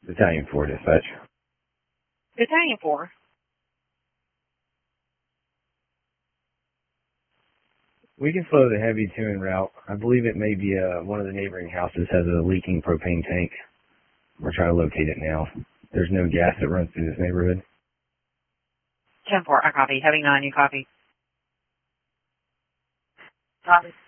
Battalion 4 dispatch. Battalion 4. We can slow the heavy 2 en route. I believe it may be one of the neighboring houses has a leaking propane tank. We're trying to locate it now. There's no gas that runs through this neighborhood. 10-4, I copy. Heavy 9, you copy. Copy.